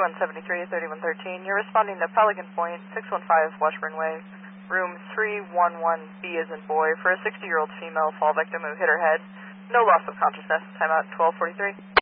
3173, 3113. You're responding to Pelican Point, 615 Washburn Way, room 311B as in boy, for a 60-year-old female fall victim who hit her head. No loss of consciousness. Timeout 1243.